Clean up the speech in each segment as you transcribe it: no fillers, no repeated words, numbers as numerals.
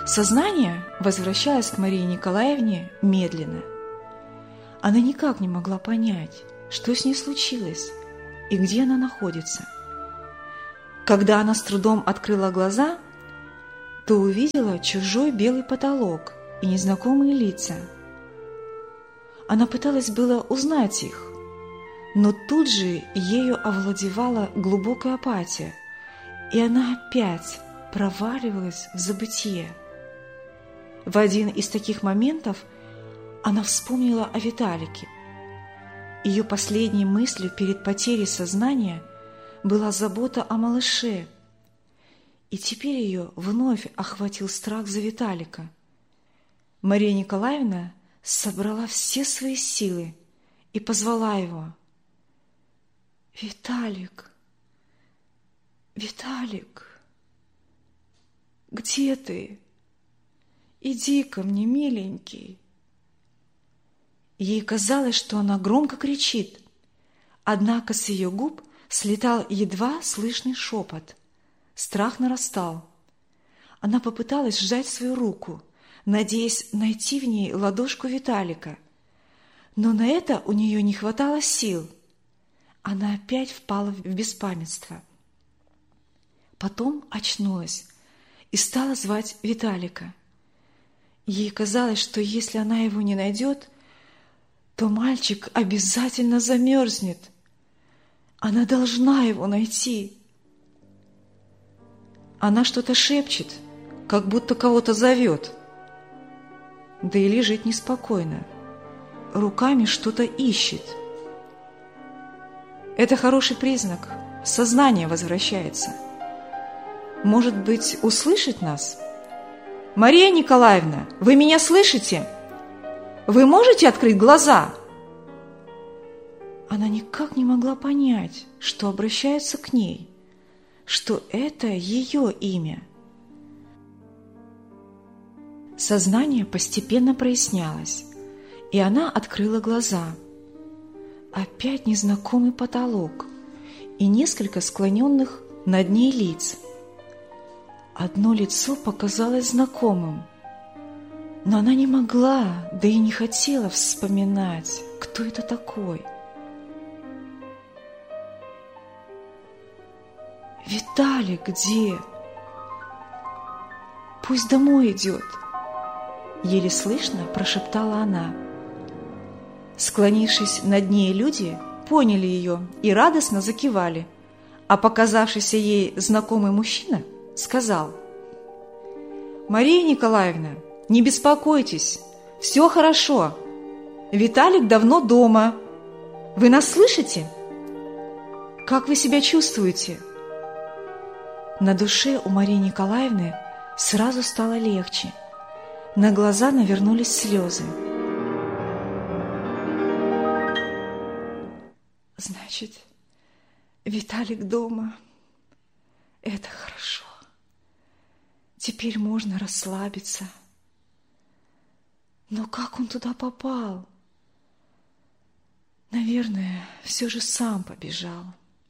Сознание возвращалось к Марии Николаевне медленно. Она никак не могла понять, что с ней случилось и где она находится. Когда она с трудом открыла глаза, то увидела чужой белый потолок и незнакомые лица. Она пыталась было узнать их, но тут же ею овладевала глубокая апатия, и она опять проваливалась в забытье. В один из таких моментов она вспомнила о Виталике. Ее последней мыслью перед потерей сознания была забота о малыше, и теперь ее вновь охватил страх за Виталика. Мария Николаевна собрала все свои силы и позвала его. «Виталик! Виталик! Где ты? Иди ко мне, миленький!» Ей казалось, что она громко кричит, однако с ее губ слетал едва слышный шепот. Страх нарастал. Она попыталась сжать свою руку, надеясь найти в ней ладошку Виталика, но на это у нее не хватало сил. Она опять впала в беспамятство. Потом очнулась и стала звать Виталика. Ей казалось, что если она его не найдет, то мальчик обязательно замерзнет. Она должна его найти. Она что-то шепчет, как будто кого-то зовет. Да и лежит неспокойно, руками что-то ищет. Это хороший признак, сознание возвращается. Может быть, услышит нас? «Мария Николаевна, вы меня слышите? Вы можете открыть глаза?» Она никак не могла понять, что обращаются к ней, что это ее имя. Сознание постепенно прояснялось, и она открыла глаза. Опять незнакомый потолок и несколько склоненных над ней лиц. Одно лицо показалось знакомым, но она не могла, да и не хотела вспоминать, кто это такой. «Виталик где? Пусть домой идет!» Еле слышно прошептала она. Склонившись над ней люди поняли ее и радостно закивали, а показавшийся ей знакомый мужчина сказал: «Мария Николаевна, не беспокойтесь, все хорошо. Виталик давно дома. Вы нас слышите? Как вы себя чувствуете?» На душе у Марии Николаевны сразу стало легче. На глаза навернулись слезы. «Значит, Виталик дома. Это хорошо. Теперь можно расслабиться. Но как он туда попал? Наверное, все же сам побежал».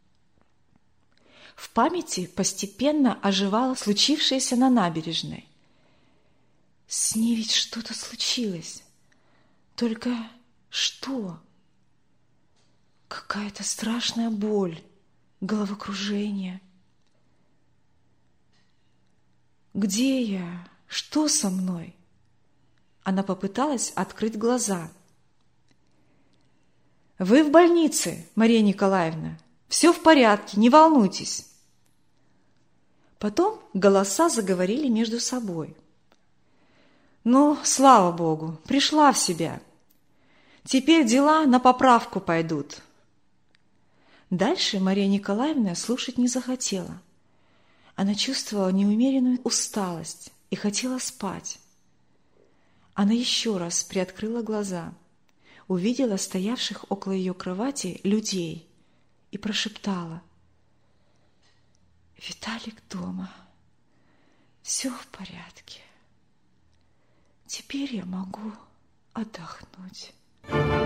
В памяти постепенно оживало случившееся на набережной. С ней ведь что-то случилось. Только что? Какая-то страшная боль, головокружение. Где я? Что со мной? Она попыталась открыть глаза. «Вы в больнице, Мария Николаевна. Все в порядке, не волнуйтесь». Потом голоса заговорили между собой. «Ну, слава Богу, пришла в себя. Теперь дела на поправку пойдут». Дальше Мария Николаевна слушать не захотела. Она чувствовала неумеренную усталость и хотела спать. Она еще раз приоткрыла глаза, увидела стоявших около ее кровати людей и прошептала: «Виталик дома. Все в порядке. Теперь я могу отдохнуть».